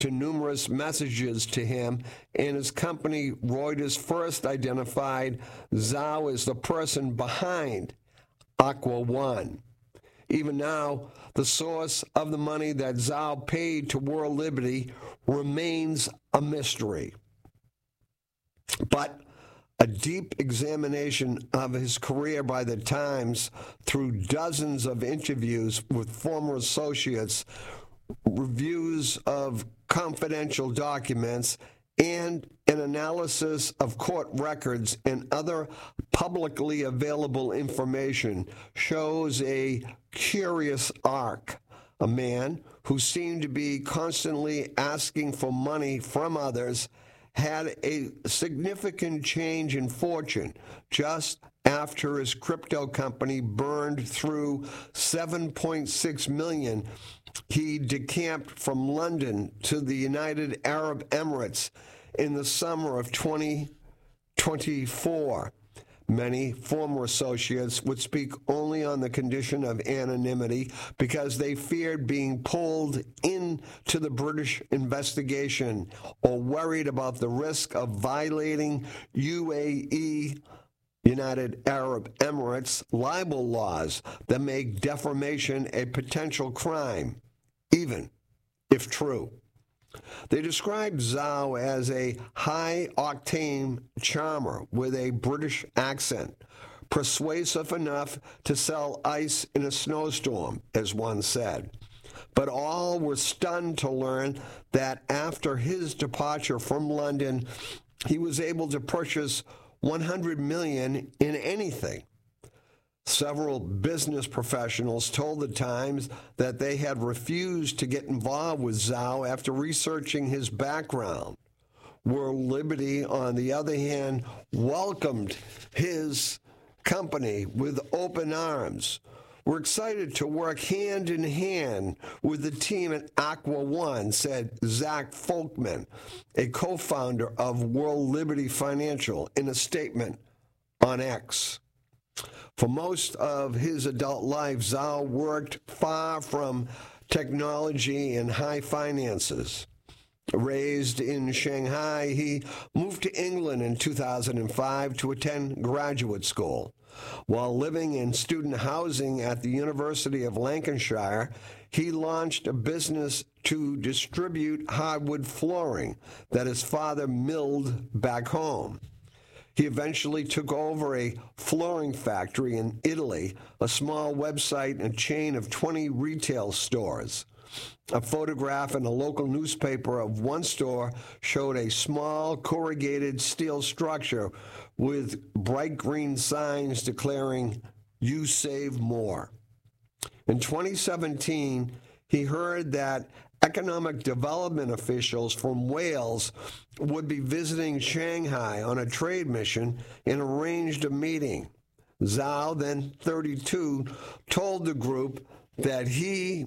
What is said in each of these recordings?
to numerous messages to him, and his company Reuters first identified Zhao as the person behind Aqua One. Even now, the source of the money that Zhao paid to World Liberty remains a mystery. But a deep examination of his career by the Times, through dozens of interviews with former associates, reviews of confidential documents, and an analysis of court records and other publicly available information, shows a curious arc. A man who seemed to be constantly asking for money from others had a significant change in fortune just after his crypto company burned through $7.6 million. He decamped from London to the United Arab Emirates in the summer of 2024. Many former associates would speak only on the condition of anonymity because they feared being pulled into the British investigation or worried about the risk of violating UAE, United Arab Emirates, libel laws that make defamation a potential crime, even if true. They described Zhao as a high-octane charmer with a British accent, persuasive enough to sell ice in a snowstorm, as one said. But all were stunned to learn that after his departure from London, he was able to purchase $100 million in anything. Several business professionals told the Times that they had refused to get involved with Zhao after researching his background. World Liberty, on the other hand, welcomed his company with open arms. We're excited to work hand in hand with the team at Aqua One, said Zach Folkman, a co-founder of World Liberty Financial, in a statement on X. For most of his adult life, Zhao worked far from technology and high finances. Raised in Shanghai, he moved to England in 2005 to attend graduate school. While living in student housing at the University of Lancashire, he launched a business to distribute hardwood flooring that his father milled back home. He eventually took over a flooring factory in Italy, a small website and a chain of 20 retail stores. A photograph in a local newspaper of one store showed a small corrugated steel structure with bright green signs declaring, "You save more." In 2017, he heard that economic development officials from Wales would be visiting Shanghai on a trade mission and arranged a meeting. Zhao, then 32, told the group that he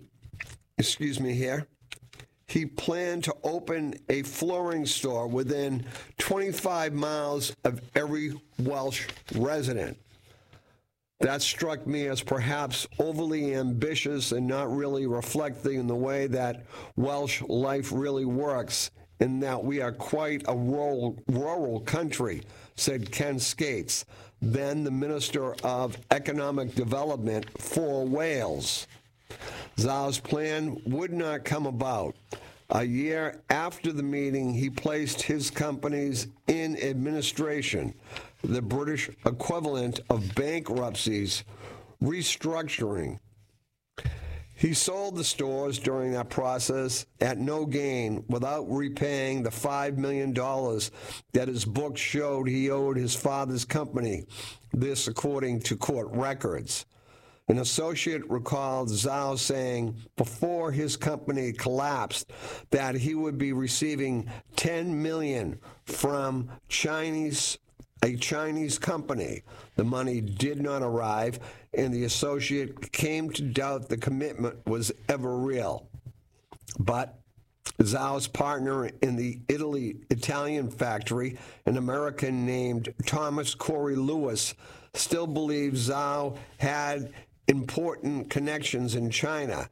planned to open a flooring store within 25 miles of every Welsh resident. That struck me as perhaps overly ambitious and not really reflecting the way that Welsh life really works, in that we are quite a rural country, said Ken Skates, then the Minister of Economic Development for Wales. Zhao's plan would not come about. A year after the meeting, he placed his companies in administration, the British equivalent of bankruptcies, restructuring. He sold the stores during that process at no gain without repaying the $5 million that his books showed he owed his father's company, this according to court records. An associate recalled Zhao saying before his company collapsed that he would be receiving $10 million from a Chinese company. The money did not arrive, and the associate came to doubt the commitment was ever real. But Zhao's partner in the Italian factory, an American named Thomas Corey Lewis, still believes Zhao had important connections in China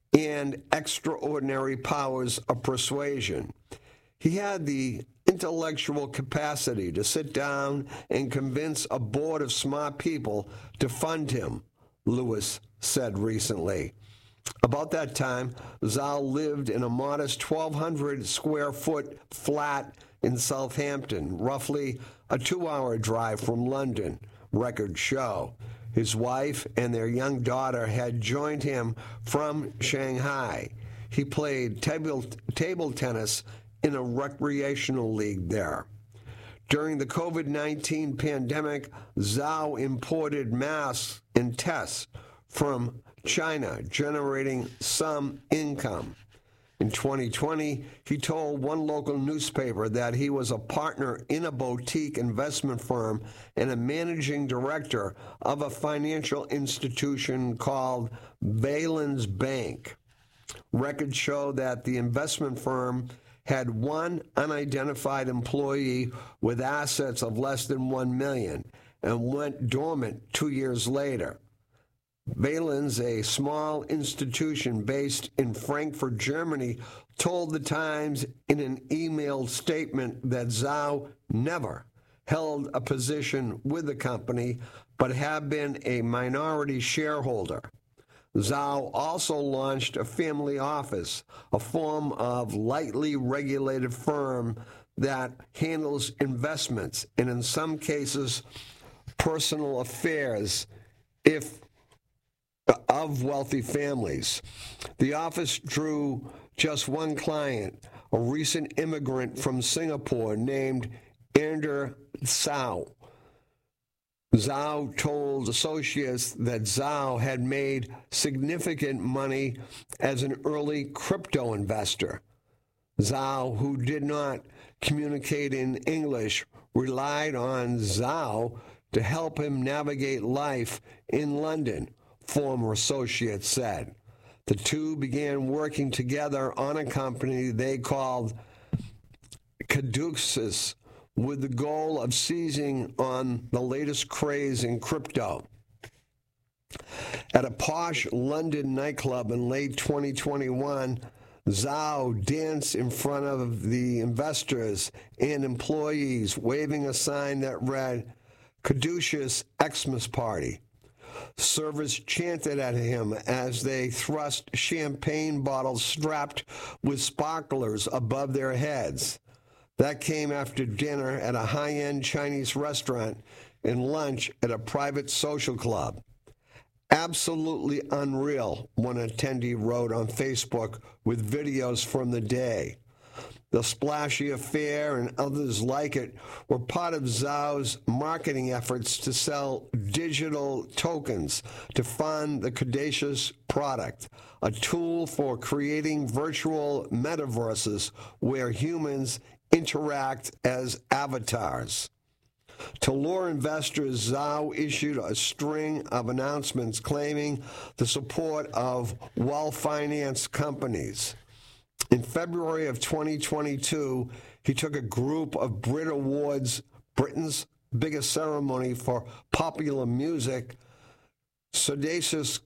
and extraordinary powers of persuasion. He had the intellectual capacity to sit down and convince a board of smart people to fund him, Lewis said recently. About that time, Zhao lived in a modest 1,200 square foot flat in Southampton, roughly a 2-hour drive from London, records show. His wife and their young daughter had joined him from Shanghai. He played table tennis in a recreational league there. During the COVID-19 pandemic, Zhao imported masks and tests from China, generating some income. In 2020, he told one local newspaper that he was a partner in a boutique investment firm and a managing director of a financial institution called Valens Bank. Records show that the investment firm had one unidentified employee with assets of less than $1 million and went dormant 2 years later. Valens, a small institution based in Frankfurt, Germany, told the Times in an emailed statement that Zhao never held a position with the company, but had been a minority shareholder. Zhao also launched a family office, a form of lightly regulated firm that handles investments and, in some cases, personal affairs of wealthy families. The office drew just one client, a recent immigrant from Singapore named Ander Zhao. Zhao told associates that Zhao had made significant money as an early crypto investor. Zhao, who did not communicate in English, relied on Zhao to help him navigate life in London, former associates said. The two began working together on a company they called Caduceus, with the goal of seizing on the latest craze in crypto. At a posh London nightclub in late 2021, Zhao danced in front of the investors and employees, waving a sign that read, "Caduceus Xmas Party." Servers chanted at him as they thrust champagne bottles strapped with sparklers above their heads. That came after dinner at a high-end Chinese restaurant and lunch at a private social club. Absolutely unreal, one attendee wrote on Facebook with videos from the day. The splashy affair and others like it were part of Zhao's marketing efforts to sell digital tokens to fund the Caduceus product, a tool for creating virtual metaverses where humans interact as avatars. To lure investors, Zhao issued a string of announcements claiming the support of well-financed companies. In February of 2022, he took a group of Brit Awards, Britain's biggest ceremony for popular music. Caduceus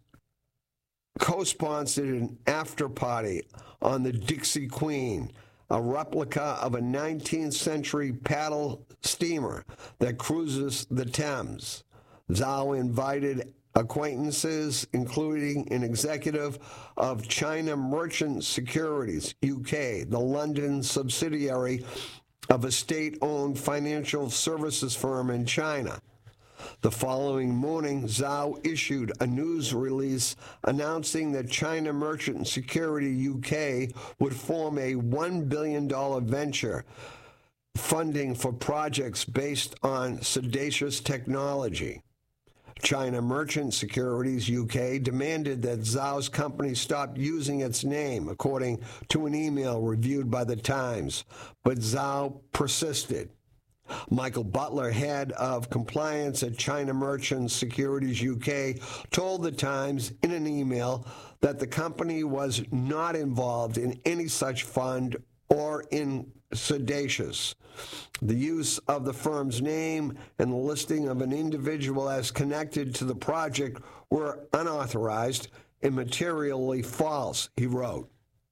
co-sponsored an after-party on the Dixie Queen, a replica of a 19th century paddle steamer that cruises the Thames. Zhao invited acquaintances, including an executive of China Merchant Securities, UK, the London subsidiary of a state-owned financial services firm in China. The following morning, Zhao issued a news release announcing that China Merchant Security UK would form a $1 billion venture funding for projects based on Caduceus technology. China Merchant Securities UK demanded that Zhao's company stop using its name, according to an email reviewed by the Times, but Zhao persisted. Michael Butler, head of compliance at China Merchant Securities UK, told the Times in an email that the company was not involved in any such fund or in Caduceus. The use of the firm's name and the listing of an individual as connected to the project were unauthorized and materially false, he wrote.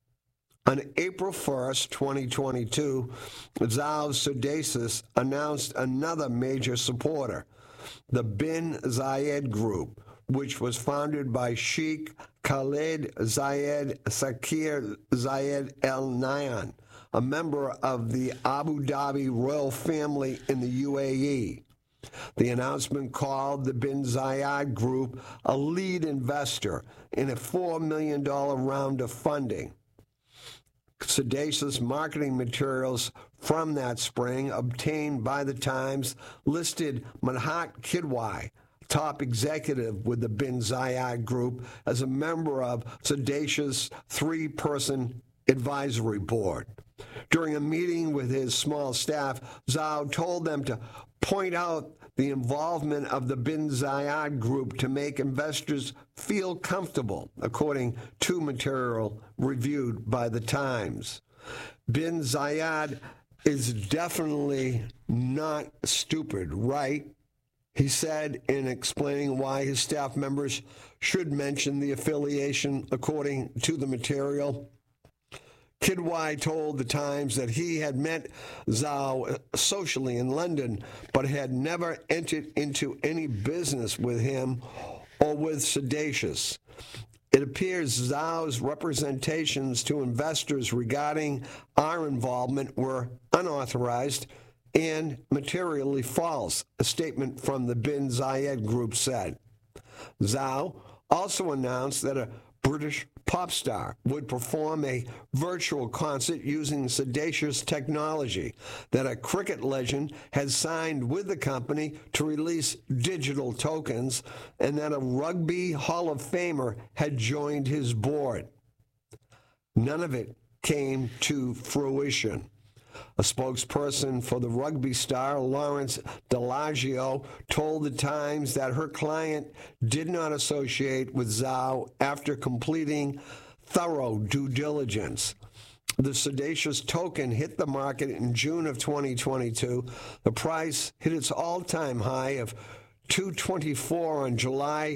On April 1st, 2022, Zao Sedasis announced another major supporter, the Bin Zayed Group, which was founded by Sheikh Khaled Zayed Sakir Zayed Al Nahyan, a member of the Abu Dhabi royal family in the UAE. The announcement called the Bin Zayed Group a lead investor in a $4 million round of funding. Sedacious marketing materials from that spring, obtained by the Times, listed Madhat Kidwai, top executive with the Bin Zayed Group, as a member of Sedacious' three-person advisory board. During a meeting with his small staff, Zhao told them to point out the involvement of the Bin Zayed Group to make investors feel comfortable, according to material reviewed by the Times. Bin Zayed is definitely not stupid, right? He said in explaining why his staff members should mention the affiliation, according to the material. Kidwai told the Times that he had met Zhao socially in London, but had never entered into any business with him or with Sedacious. It appears Zhao's representations to investors regarding our involvement were unauthorized and materially false, a statement from the Bin Zayed Group said. Zhao also announced that a British pop star would perform a virtual concert using Sedacious technology, that a cricket legend had signed with the company to release digital tokens, and that a Rugby Hall of Famer had joined his board. None of it came to fruition. A spokesperson for the rugby star, Lawrence Delagio, told the Times that her client did not associate with Zhao after completing thorough due diligence. The Sedacious token hit the market in June of 2022. The price hit its all-time high of $2.24 on July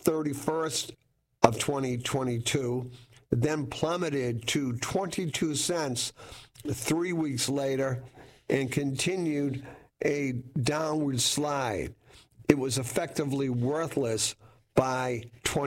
31st of 2022, then plummeted to 22 cents 3 weeks later and continued a downward slide. It was effectively worthless by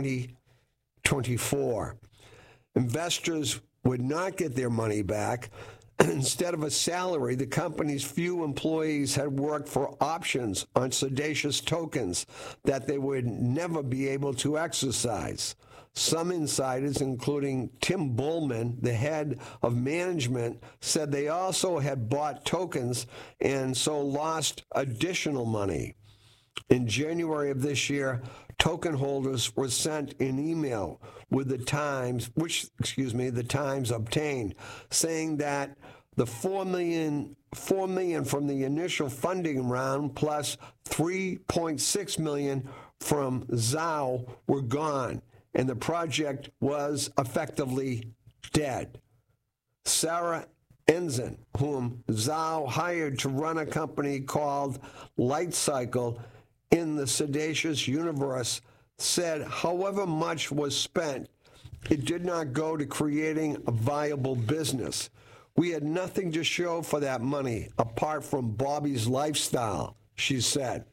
2024. Investors would not get their money back. Instead of a salary, the company's few employees had worked for options on Sedacious tokens that they would never be able to exercise. Some insiders, including Tim Bullman, the head of management, said they also had bought tokens and so lost additional money. In January of this year, token holders were sent an email with the Times, the Times obtained, saying that the $4 million from the initial funding round plus $3.6 million from Zhao were gone, and the project was effectively dead. Sarah Ensign, whom Zhao hired to run a company called Light Cycle in the Sedacious universe, said however much was spent, it did not go to creating a viable business. We had nothing to show for that money apart from Bobby's lifestyle, she said.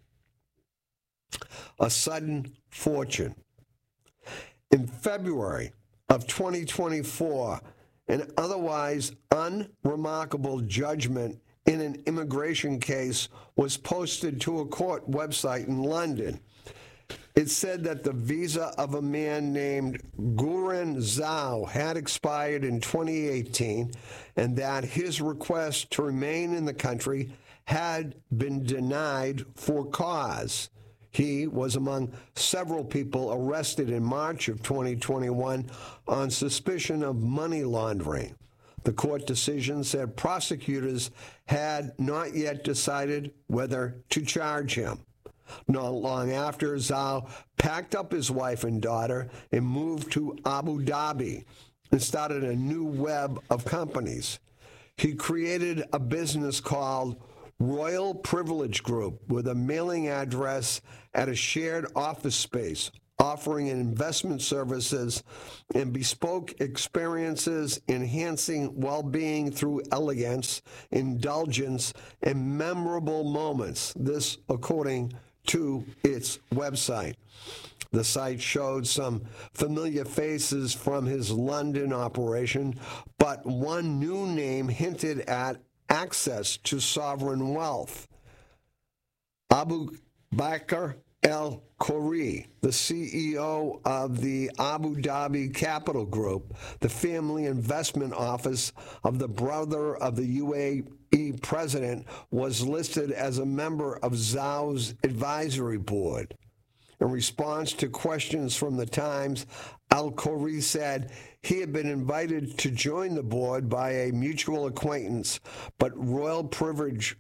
A sudden fortune. In February of 2024, an otherwise unremarkable judgment in an immigration case was posted to a court website in London. It said that the visa of a man named Guren Zhao had expired in 2018 and that his request to remain in the country had been denied for cause. He was among several people arrested in March of 2021 on suspicion of money laundering. The court decision said prosecutors had not yet decided whether to charge him. Not long after, Zhao packed up his wife and daughter and moved to Abu Dhabi and started a new web of companies. He created a business called Royal Privilege Group with a mailing address at a shared office space offering investment services and bespoke experiences, enhancing well-being through elegance, indulgence, and memorable moments. This, according to its website. The site showed some familiar faces from his London operation, but one new name hinted at access to sovereign wealth. Abu Bakr Al-Khoury, the CEO of the Abu Dhabi Capital Group, the family investment office of the brother of the UAE president, was listed as a member of Zhao's advisory board. In response to questions from the Times, Al-Khoury said he had been invited to join the board by a mutual acquaintance, but Royal Privilege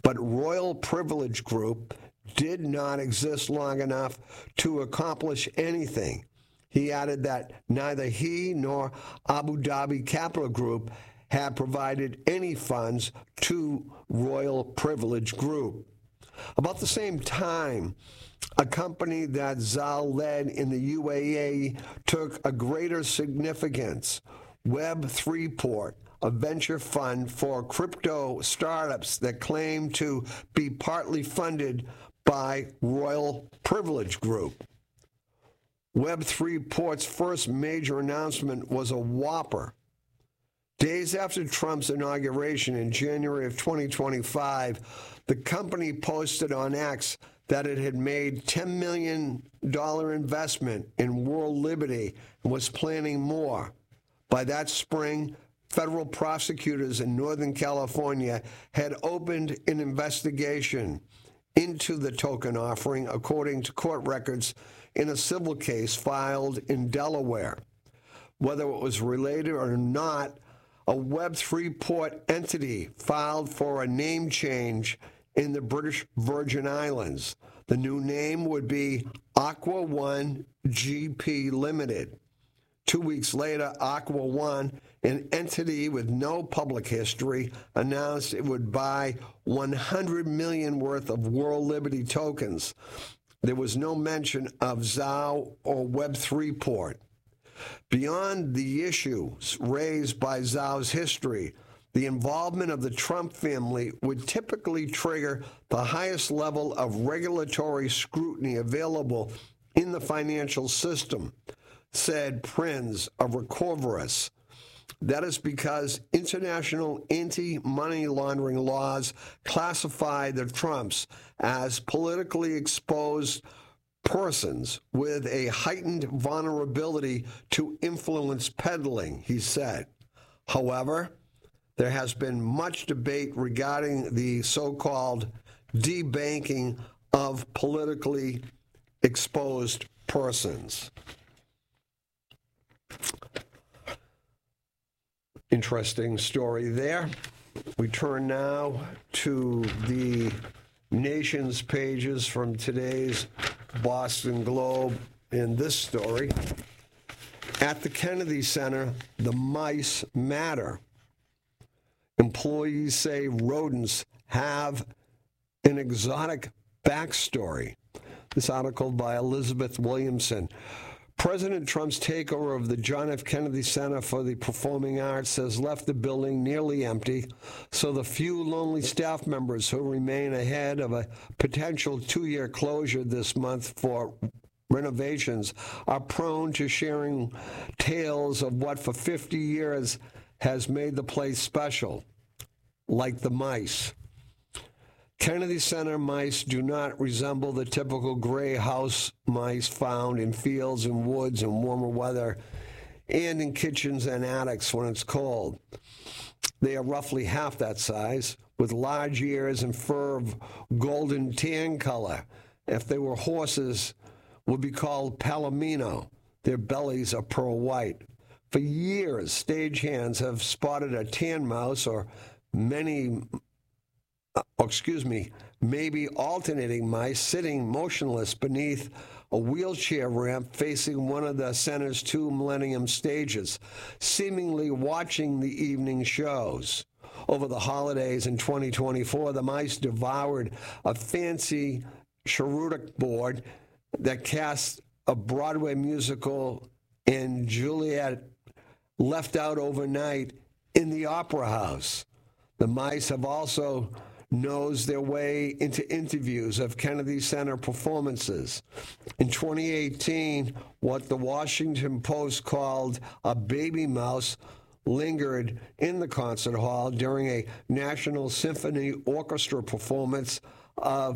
Group did not exist long enough to accomplish anything. He added that neither he nor Abu Dhabi Capital Group had provided any funds to Royal Privilege Group. About the same time, a company that Zhao led in the UAE took a greater significance. Web3port, a venture fund for crypto startups that claim to be partly funded by Royal Privilege Group. Web3port's first major announcement was a whopper. Days after Trump's inauguration in January of 2025, the company posted on X that it had made $10 million investment in World Liberty and was planning more. By that spring, federal prosecutors in Northern California had opened an investigation into the token offering, according to court records, in a civil case filed in Delaware. Whether it was related or not, a Web3port entity filed for a name change in the British Virgin Islands. The new name would be Aqua One GP Limited. 2 weeks later, Aqua One, an entity with no public history, announced it would buy 100 million worth of World Liberty tokens. There was no mention of Zhao or Web3port. Beyond the issues raised by Zhao's history, the involvement of the Trump family would typically trigger the highest level of regulatory scrutiny available in the financial system, said Prinz of Recorvus. That is because international anti-money laundering laws classify the Trumps as politically exposed persons with a heightened vulnerability to influence peddling, he said. However, there has been much debate regarding the so-called debanking of politically exposed persons. Interesting story there. We turn now to the Nation's pages from today's Boston Globe in this story. At the Kennedy Center, the mice matter. Employees say rodents have an exotic backstory. This article by Elizabeth Williamson. President Trump's takeover of the John F. Kennedy Center for the Performing Arts has left the building nearly empty, so the few lonely staff members who remain ahead of a potential 2-year closure this month for renovations are prone to sharing tales of what for 50 years has made the place special, like the mice. Kennedy Center mice do not resemble the typical gray house mice found in fields and woods in warmer weather and in kitchens and attics when it's cold. They are roughly half that size, with large ears and fur of golden tan color. If they were horses, would be called palomino. Their bellies are pearl white. For years, stagehands have spotted a tan mouse or maybe alternating mice sitting motionless beneath a wheelchair ramp facing one of the center's 2 Millennium stages, seemingly watching the evening shows. Over the holidays in 2024, the mice devoured a fancy cherutic board that cast a Broadway musical and Juliet left out overnight in the Opera House. The mice have also nosed their way into interviews of Kennedy Center performances. In 2018, what the Washington Post called a baby mouse lingered in the concert hall during a National Symphony Orchestra performance of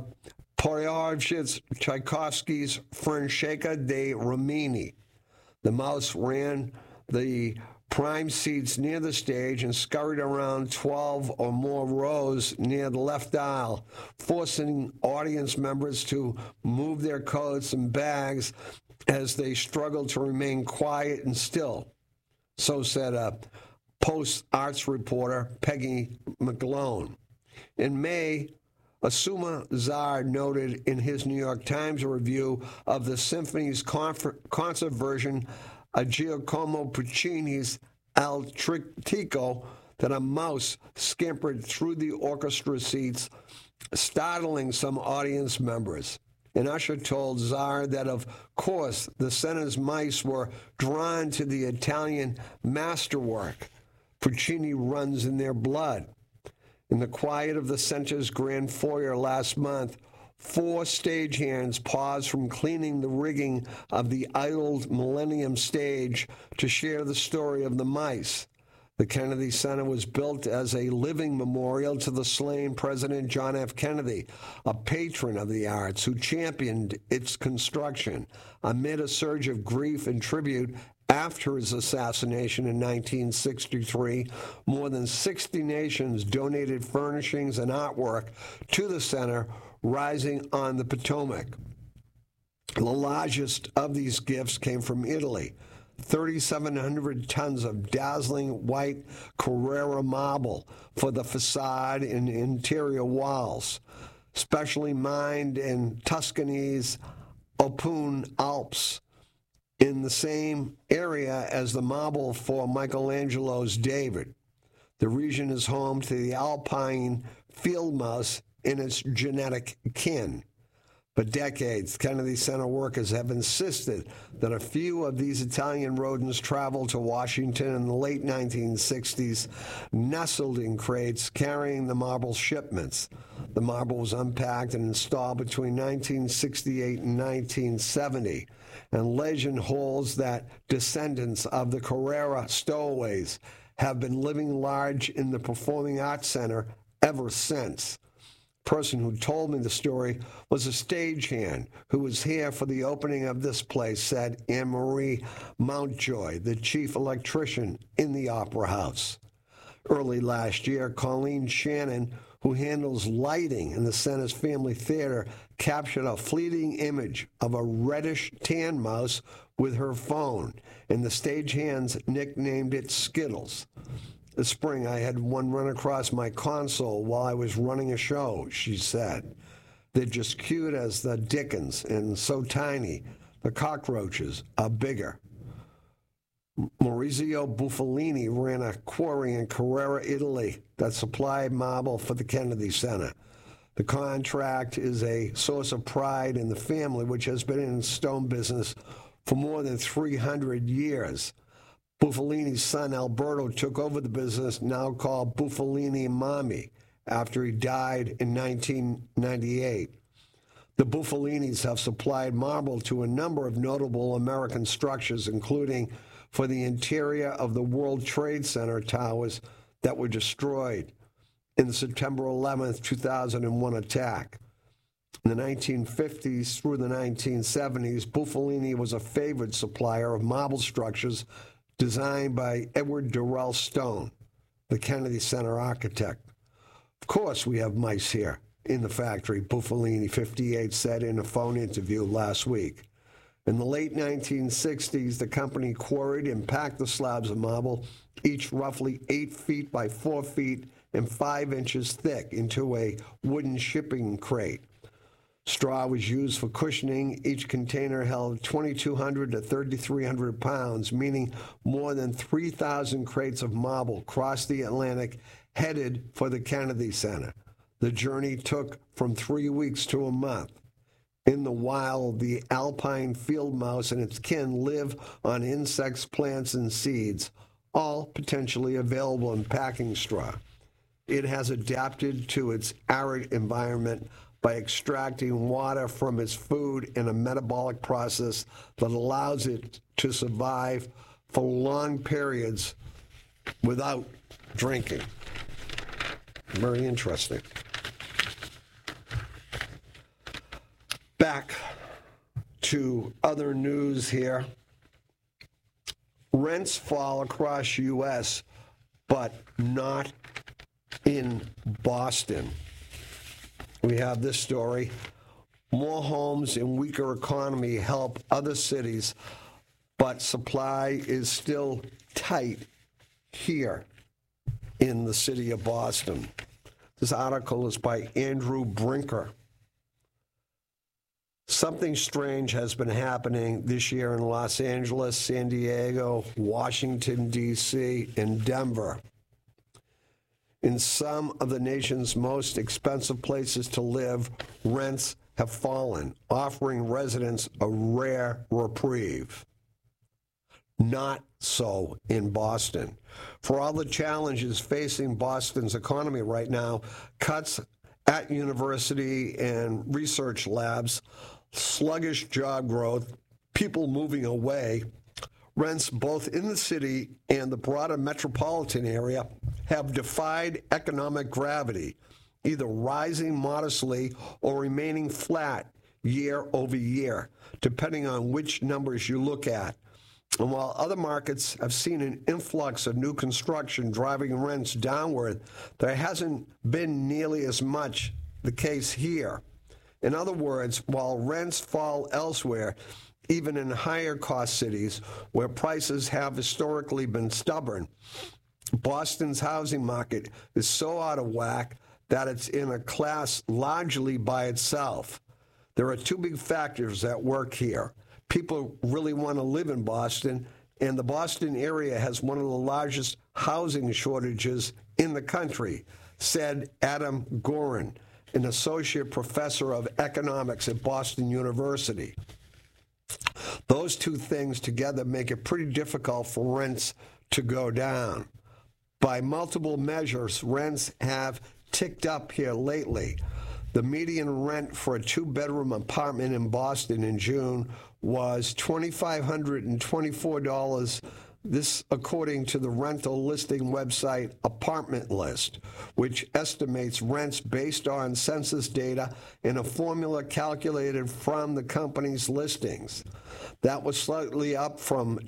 Pyotr Tchaikovsky's Francesca de Rimini. The mouse ran the prime seats near the stage and scurried around 12 or more rows near the left aisle, forcing audience members to move their coats and bags as they struggled to remain quiet and still. So said a Post arts reporter, Peggy McGlone. In May, Asuma Zar noted in his New York Times review of the symphony's concert version of Giacomo Puccini's Il Trittico that a mouse scampered through the orchestra seats, startling some audience members. An usher told Zar that, of course, the center's mice were drawn to the Italian masterwork. Puccini runs in their blood. In the quiet of the center's grand foyer last month, 4 stagehands paused from cleaning the rigging of the idled Millennium stage to share the story of the mice. The Kennedy Center was built as a living memorial to the slain President John F. Kennedy, a patron of the arts who championed its construction amid a surge of grief and tribute. After his assassination in 1963, more than 60 nations donated furnishings and artwork to the center, rising on the Potomac. The largest of these gifts came from Italy. 3,700 tons of dazzling white Carrara marble for the facade and interior walls, specially mined in Tuscany's Opune Alps, in the same area as the marble for Michelangelo's David. The region is home to the alpine field mouse in its genetic kin. For decades, Kennedy Center workers have insisted that a few of these Italian rodents traveled to Washington in the late 1960s, nestled in crates carrying the marble shipments. The marble was unpacked and installed between 1968 and 1970, and legend holds that descendants of the Carrara stowaways have been living large in the Performing Arts Center ever since. Person who told me the story was a stagehand who was here for the opening of this place, said Anne-Marie Mountjoy, the chief electrician in the Opera House. Early last year, Colleen Shannon, who handles lighting in the Center's Family Theater, captured a fleeting image of a reddish tan mouse with her phone, and the stagehands nicknamed it Skittles. This spring, I had one run across my console while I was running a show, she said. They're just cute as the dickens and so tiny. The cockroaches are bigger. Maurizio Buffalini ran a quarry in Carrara, Italy that supplied marble for the Kennedy Center. The contract is a source of pride in the family, which has been in the stone business for more than 300 years. Buffalini's son Alberto took over the business, now called Buffalini Mami, after he died in 1998. The Buffalinis have supplied marble to a number of notable American structures, including for the interior of the World Trade Center towers that were destroyed in the September 11, 2001 attack. In the 1950s through the 1970s, Buffalini was a favored supplier of marble structures designed by Edward Durrell Stone, the Kennedy Center architect. Of course we have mice here in the factory, Buffalini, 58, said in a phone interview last week. In the late 1960s, the company quarried and packed the slabs of marble, each roughly 8 feet by 4 feet and 5 inches thick, into a wooden shipping crate. Straw was used for cushioning. Each container held 2,200 to 3,300 pounds, meaning more than 3,000 crates of marble crossed the Atlantic, headed for the Kennedy Center. The journey took from 3 weeks to a month. In the wild, the alpine field mouse and its kin live on insects, plants, and seeds, all potentially available in packing straw. It has adapted to its arid environment by extracting water from its food in a metabolic process that allows it to survive for long periods without drinking. Very interesting. Back to other news here. Rents fall across U.S., but not in Boston. We have this story. More homes and weaker economy help other cities, but supply is still tight here in the city of Boston. This article is by Andrew Brinker. Something strange has been happening this year in Los Angeles, San Diego, Washington, D.C., and Denver. In some of the nation's most expensive places to live, rents have fallen, offering residents a rare reprieve. Not so in Boston. For all the challenges facing Boston's economy right now, cuts at university and research labs, sluggish job growth, people moving away, rents both in the city and the broader metropolitan area have defied economic gravity, either rising modestly or remaining flat year over year, depending on which numbers you look at. And while other markets have seen an influx of new construction driving rents downward, there hasn't been nearly as much the case here. In other words, while rents fall elsewhere, even in higher cost cities where prices have historically been stubborn, Boston's housing market is so out of whack that it's in a class largely by itself. There are two big factors at work here. People really want to live in Boston, and the Boston area has one of the largest housing shortages in the country, said Adam Gorin, an associate professor of economics at Boston University. Those two things together make it pretty difficult for rents to go down. By multiple measures, rents have ticked up here lately. The median rent for a two-bedroom apartment in Boston in June was $2,524. This according to the rental listing website Apartment List, which estimates rents based on census data in a formula calculated from the company's listings. That was slightly up from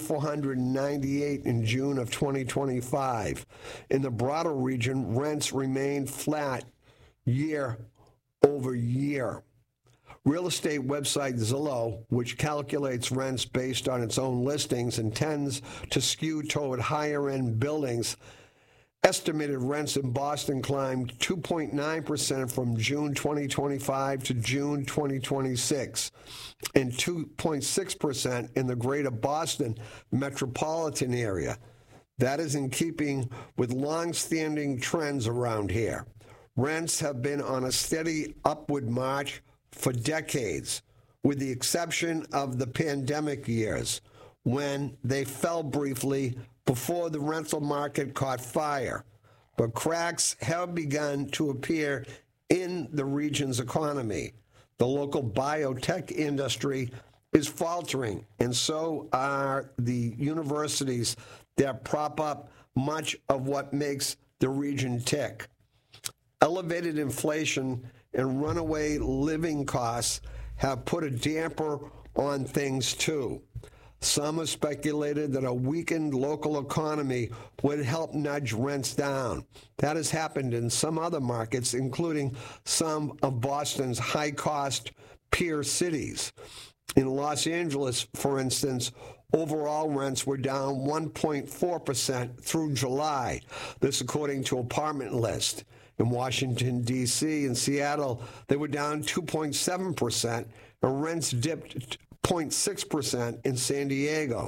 $2,498 in June of 2025. In the broader region, rents remained flat year over year. Real estate website Zillow, which calculates rents based on its own listings and tends to skew toward higher-end buildings, estimated rents in Boston climbed 2.9% from June 2025 to June 2026, and 2.6% in the greater Boston metropolitan area. That is in keeping with long-standing trends around here. Rents have been on a steady upward march for decades, with the exception of the pandemic years, when they fell briefly before the rental market caught fire. But cracks have begun to appear in the region's economy. The local biotech industry is faltering, and so are the universities that prop up much of what makes the region tick. Elevated inflation and runaway living costs have put a damper on things too. Some have speculated that a weakened local economy would help nudge rents down. That has happened in some other markets, including some of Boston's high-cost peer cities. In Los Angeles, for instance, overall rents were down 1.4% through July. This according to Apartment List. In Washington, D.C. and Seattle, they were down 2.7%, and rents dipped 0.6% in San Diego.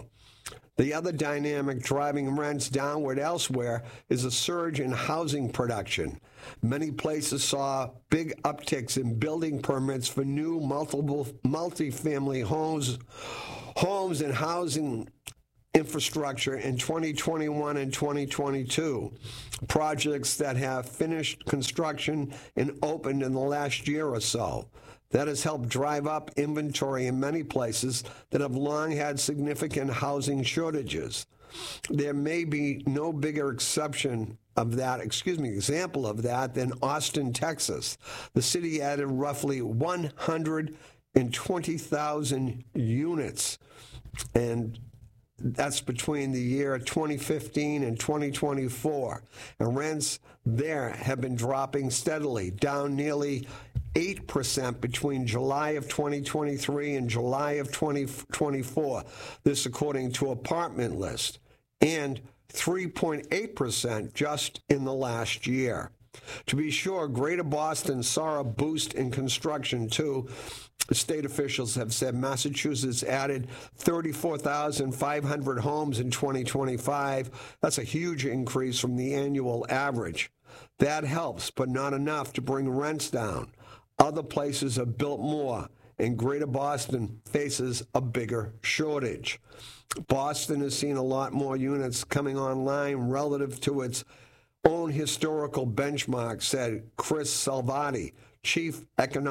The other dynamic driving rents downward elsewhere is a surge in housing production. Many places saw big upticks in building permits for new multifamily homes and housing infrastructure in 2021 and 2022. Projects that have finished construction and opened in the last year or so. That has helped drive up inventory in many places that have long had significant housing shortages. There may be no bigger example of that than Austin, Texas. The city added roughly 120,000 units, and that's between the year 2015 and 2024. And rents there have been dropping steadily, down nearly 8% between July of 2023 and July of 2024. This according to Apartment List, and 3.8% just in the last year. To be sure, Greater Boston saw a boost in construction too. State officials have said Massachusetts added 34,500 homes in 2025. That's a huge increase from the annual average. That helps, but not enough to bring rents down. Other places have built more, and Greater Boston faces a bigger shortage. Boston has seen a lot more units coming online relative to its own historical benchmark, said Chris Salvati, chief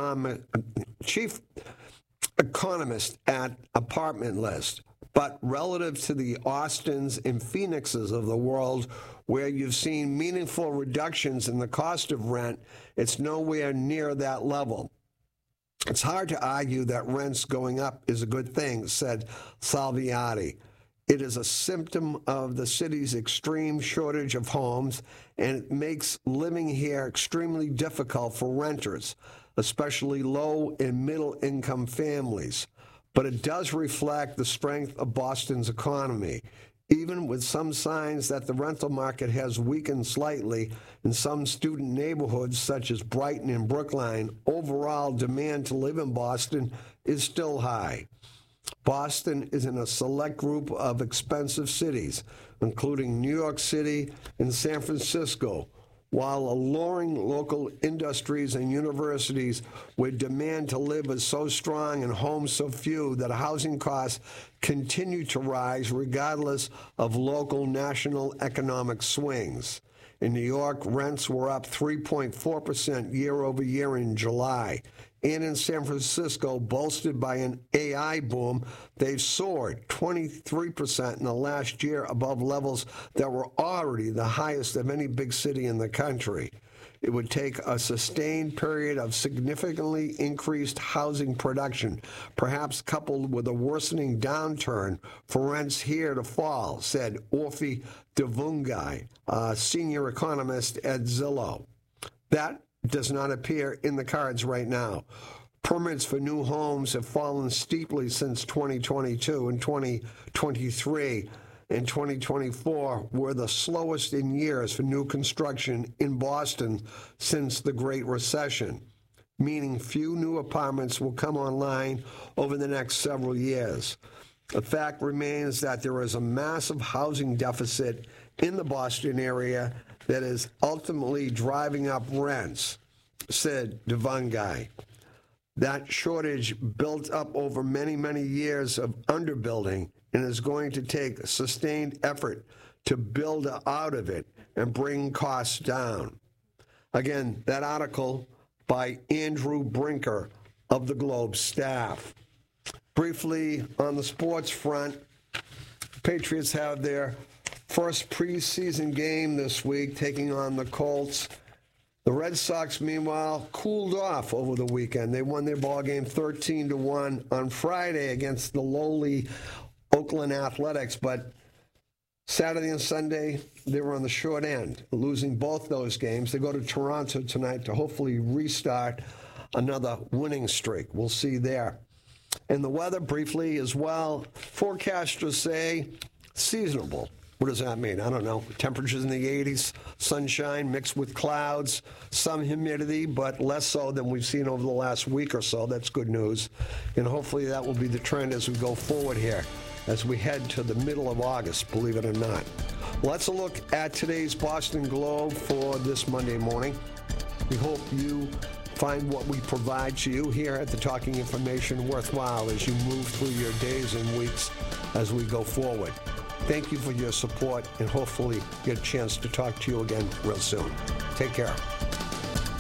economist at Apartment List. But relative to the Austins and Phoenixes of the world, where you've seen meaningful reductions in the cost of rent, it's nowhere near that level. It's hard to argue that rents going up is a good thing, said Salviati. It is a symptom of the city's extreme shortage of homes, and it makes living here extremely difficult for renters, especially low and middle-income families. But it does reflect the strength of Boston's economy, even with some signs that the rental market has weakened slightly in some student neighborhoods such as Brighton and Brookline. Overall demand to live in Boston is still high. Boston is in a select group of expensive cities, including New York City and San Francisco, while alluring local industries and universities where demand to live is so strong and homes so few that housing costs continue to rise regardless of local national economic swings. In New York, rents were up 3.4% year over year in July. And in San Francisco, bolstered by an AI boom, they've soared 23% in the last year, above levels that were already the highest of any big city in the country. It would take a sustained period of significantly increased housing production, perhaps coupled with a worsening downturn, for rents here to fall, said Orphy Devungai, senior economist at Zillow. That does not appear in the cards right now. Permits for new homes have fallen steeply since 2022 and 2023. And 2024 were the slowest in years for new construction in Boston since the Great Recession, meaning few new apartments will come online over the next several years. The fact remains that there is a massive housing deficit in the Boston area that is ultimately driving up rents, said Devungai. That shortage built up over many, many years of underbuilding and is going to take sustained effort to build out of it and bring costs down. Again, that article by Andrew Brinker of the Globe staff. Briefly, on the sports front, Patriots have their first preseason game this week, taking on the Colts. The Red Sox, meanwhile, cooled off over the weekend. They won their ball game 13-1 on Friday against the lowly Oakland Athletics, but Saturday and Sunday, they were on the short end, losing both those games. They go to Toronto tonight to hopefully restart another winning streak. We'll see there. And the weather, briefly as well, forecasters say seasonable. What does that mean? I don't know. Temperatures in the 80s, sunshine mixed with clouds, some humidity, but less so than we've seen over the last week or so. That's good news. And hopefully that will be the trend as we go forward here. as we head to the middle of August, believe it or not. Let's look at today's Boston Globe for this Monday morning. We hope you find what we provide to you here at the Talking Information worthwhile as you move through your days and weeks as we go forward. Thank you for your support, and hopefully get a chance to talk to you again real soon. Take care.